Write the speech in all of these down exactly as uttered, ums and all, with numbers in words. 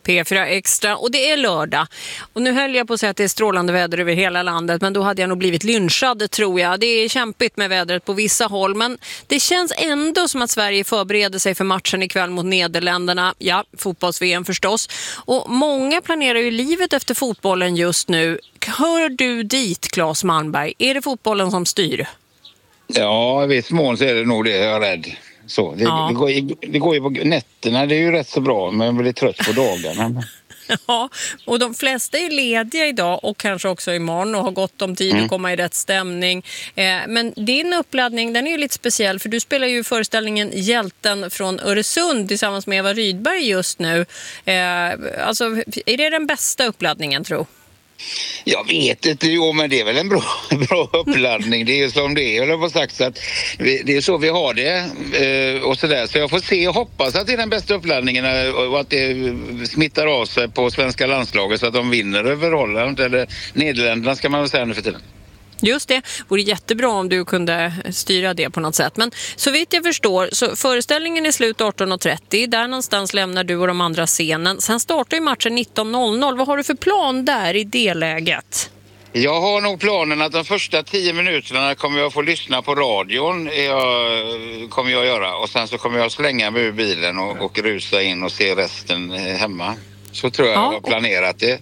P fyra Extra och det är lördag. Och nu höll jag på att säga att det är strålande väder över hela landet, men då hade jag nog blivit lynchad, tror jag. Det är kämpigt med vädret på vissa håll, men det känns ändå som att Sverige förbereder sig för matchen ikväll mot Nederländerna. Ja, fotbolls-V M förstås. Och många planerar ju livet efter fotbollen just nu. Hör du dit, Claes Malmberg? Är det fotbollen som styr? Ja, i viss mån så är det nog det, jag är rädd. Så, det, ja. det, går, det går ju på nätterna, det är ju rätt så bra, men jag blir trött på dagarna. Ja, och de flesta är lediga idag och kanske också imorgon och har gott om tid mm. att komma i rätt stämning. Eh, men din uppladdning, den är ju lite speciell, för du spelar ju föreställningen Hjälten från Öresund tillsammans med Eva Rydberg just nu. Eh, alltså, är det den bästa uppladdningen, tror? Jag vet inte, jo, men det är väl en bra, bra uppladdning. Det är ju som det är, jag har sagt, så att vi, det är så vi har det eh, och sådär. Så jag får se och hoppas att det är den bästa uppladdningen och att det smittar av sig på svenska landslaget så att de vinner över Holland eller Nederländerna, ska man väl säga nu för tiden. Just det, vore jättebra om du kunde styra det på något sätt. Men så vitt jag förstår, så föreställningen är slut arton och trettio. Där någonstans lämnar du och de andra scenen. Sen startar ju matchen nitton noll noll. Vad har du för plan där i det läget? Jag har nog planen att de första tio minuterna kommer jag få lyssna på radion. Jag, kommer jag göra. Och sen så kommer jag slänga mig ur bilen och, och rusa in och se resten hemma. Så tror jag ja. jag har planerat det.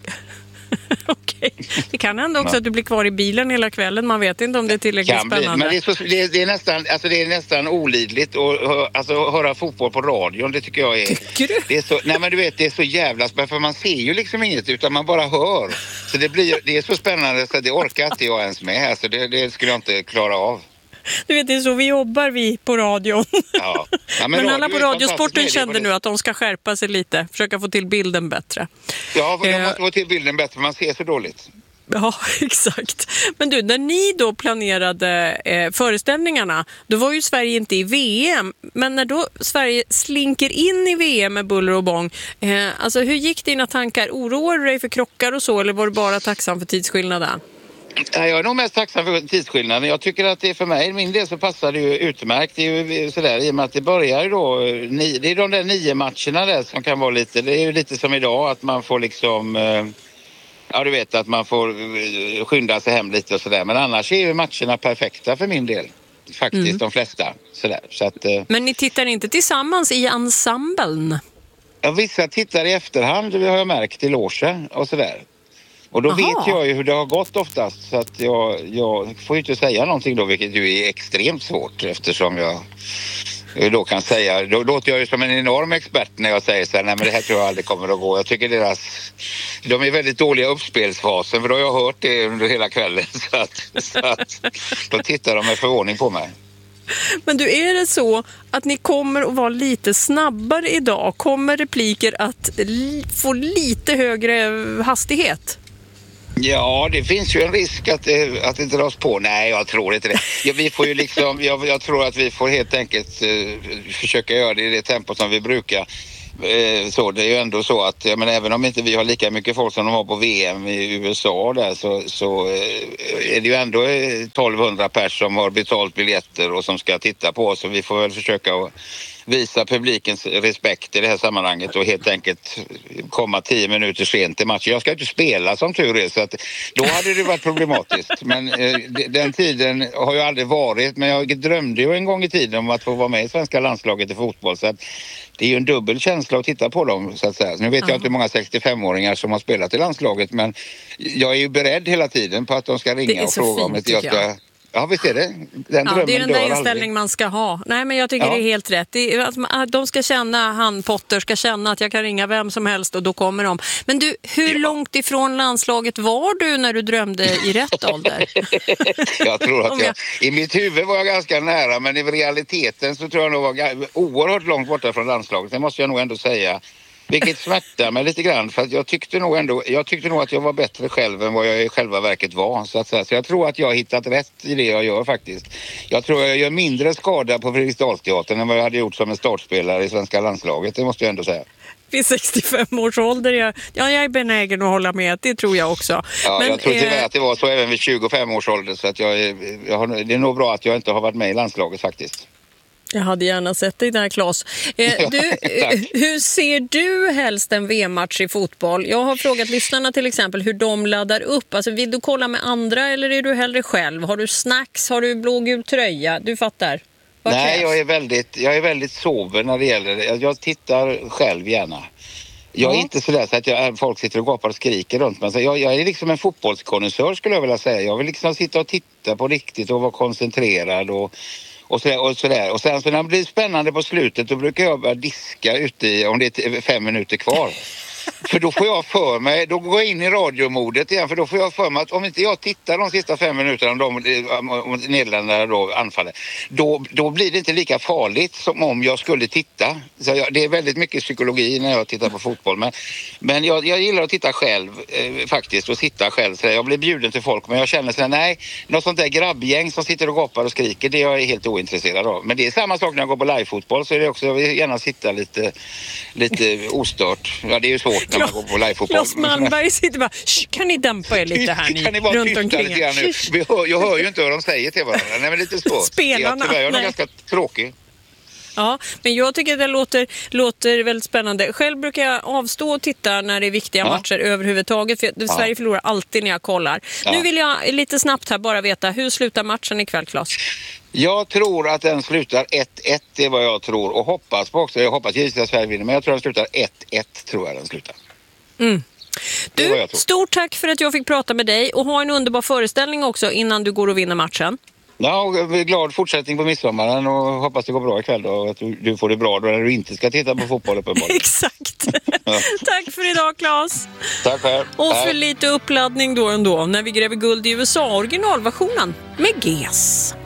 Okej. Det kan hända också ja. att du blir kvar i bilen hela kvällen. Man vet inte om det är tillräckligt kan spännande. Bli, men det är, så, det, det, är nästan, alltså det är nästan olidligt att alltså, höra fotboll på radion. Det tycker jag är... Tycker du? Det är så, nej men du vet, det är så jävla spännande. För man ser ju liksom inget utan man bara hör. Så det, blir, det är så spännande så det orkar inte jag ens med. Alltså det, det skulle jag inte klara av. Du vet, det är så vi jobbar vi på radion. Ja. Ja, men men alla på Radiosporten kände nu att de ska skärpa sig lite. Försöka få till bilden bättre. Ja, för de eh. måste få till bilden bättre. Man ser så dåligt. Ja, exakt. Men du, när ni då planerade eh, föreställningarna, då var ju Sverige inte i V M. Men när då Sverige slinker in i V M med buller och bång, eh, alltså hur gick dina tankar? Oroar du dig för krockar och så, eller var du bara tacksam för tidsskillnaden? Jag är nog mest tacksam för tidsskillnaden. Jag tycker att det för mig, min del så passar det ju utmärkt. Det är ju sådär, i och med att det börjar ju då, det är de där nio matcherna där som kan vara lite, det är ju lite som idag att man får liksom, ja du vet att man får skynda sig hem lite och sådär. Men annars är ju matcherna perfekta för min del. Faktiskt mm. de flesta. Sådär. Så att, men ni tittar inte tillsammans i ensemblen? Ja, vissa tittar i efterhand, det har jag märkt i logen och sådär. Och då Aha. vet jag ju hur det har gått oftast, så att jag, jag får ju inte säga någonting då, vilket ju är extremt svårt eftersom jag då kan säga, då låter jag ju som en enorm expert när jag säger så här, nej men det här tror jag aldrig kommer att gå. Jag tycker deras, de är väldigt dåliga uppspelsfasen, för då har jag hört det under hela kvällen så att, så att då tittar de med förvåning på mig. Men du, är det så att ni kommer att vara lite snabbare idag? Kommer repliker att li- få lite högre hastighet? Ja, det finns ju en risk att det, att det dras på. Nej, jag tror inte det. Ja, vi får ju liksom, jag, jag tror att vi får helt enkelt uh, försöka göra det i det tempo som vi brukar. Uh, så det är ju ändå så att, ja, men även om inte vi har lika mycket folk som de har på V M i U S A där, så, så uh, är det ju ändå tolvhundra pers som har betalt biljetter och som ska titta på oss. Så vi får väl försöka visa publikens respekt i det här sammanhanget och helt enkelt komma tio minuter sent till matchen. Jag ska inte spela som tur är, så att då hade det varit problematiskt. Men eh, den tiden har ju aldrig varit, men jag drömde ju en gång i tiden om att få vara med i svenska landslaget i fotboll, så att det är ju en dubbel känsla att titta på dem, så att säga. Så nu vet jag inte hur många sextiofemåringar som har spelat i landslaget, men jag är ju beredd hela tiden på att de ska ringa och fråga om ett jag ska... Jag. Ja, visst är det. Den ja, det är den där inställning aldrig. Man ska ha. Nej, men jag tycker ja. det är helt rätt. Det är, att de ska känna, han Potter ska känna att jag kan ringa vem som helst och då kommer de. Men du, hur ja. långt ifrån landslaget var du när du drömde i rätt ålder? Jag tror att jag, jag... I mitt huvud var jag ganska nära, men i realiteten så tror jag nog var oerhört långt borta från landslaget. Det måste jag nog ändå säga. Vilket smärtar mig lite grann, för att jag tyckte nog ändå, jag tyckte nog att jag var bättre själv än vad jag i själva verket var, så att säga. Så jag tror att jag har hittat rätt i det jag gör faktiskt. Jag tror jag gör mindre skada på Fredriksdalsteatern än vad jag hade gjort som en startspelare i svenska landslaget, det måste jag ändå säga. Vid sextiofem års ålder, jag, ja, jag är benägen att hålla med, det tror jag också. Ja, men, jag tror tyvärr eh... att det var så även vid tjugofem års ålder, så att jag, jag har, det är nog bra att jag inte har varit med i landslaget faktiskt. Jag hade gärna sett dig där, Claes. Eh, Ja, du, eh, hur ser du helst en V M-match i fotboll? Jag har frågat lyssnarna till exempel hur de laddar upp. Alltså, vill du kolla med andra eller är du hellre själv? Har du snacks? Har du blågul tröja? Du fattar. Vad Nej, krävs? jag är, väldigt, jag är väldigt sober när det gäller det. Jag tittar själv gärna. Jag är Ja. inte sådär så att jag, folk sitter och gapar och skriker runt mig. Så jag, jag är liksom en fotbollskonnässör skulle jag vilja säga. Jag vill liksom sitta och titta på riktigt och vara koncentrerad och, och, sådär, och sådär. Och sen så när det blir spännande på slutet då brukar jag börja diska ute i, om det är fem minuter kvar. För då får jag för mig, då går jag in i radiomodet igen, för då får jag för mig att om inte jag tittar de sista fem minuterna om, de, om Nederländerna då anfaller, då, då blir det inte lika farligt som om jag skulle titta. Så jag, det är väldigt mycket psykologi när jag tittar på fotboll, men, men jag, jag gillar att titta själv eh, faktiskt, och sitta själv. Så jag blir bjuden till folk, men jag känner så här, nej, något sånt där grabbgäng som sitter och gapar och skriker, det är jag helt ointresserad av. Men det är samma sak när jag går på livefotboll, så är det också, jag vill gärna sitta lite, lite ostört. Ja, det är ju svårt när man går på livefotboll. Claes Malmberg sitter bara, kan ni dämpa er lite här ni, kan ni bara runt tysta omkring lite grann nu? Vi hör, jag hör ju inte vad de säger till varandra. Nej, men lite så. Spelarna, Jag, jag är nej. ganska tråkig. Ja, men jag tycker att det låter, låter väldigt spännande. Själv brukar jag avstå och titta när det är viktiga Ja. matcher överhuvudtaget. För Ja. Sverige förlorar alltid när jag kollar. Ja. Nu vill jag lite snabbt här bara veta, hur slutar matchen ikväll, Claes? Jag tror att den slutar ett ett, det är vad jag tror. Och hoppas på också. Jag hoppas givetvis att Sverige vinner, men jag tror att den slutar ett ett, tror jag den slutar. Mm. Det är vad Du, jag tror. stort tack för att jag fick prata med dig och ha en underbar föreställning också innan du går och vinner matchen. Ja, och jag är glad fortsättning på midsommaren och hoppas det går bra ikväll då, och att du, du får det bra då när du inte ska titta på fotboll uppenbarligen. Exakt. Tack för idag, Claes. Tack själv. Och för Hej. lite uppladdning då ändå när vi gräver guld i U S A, originalversionen med G E S.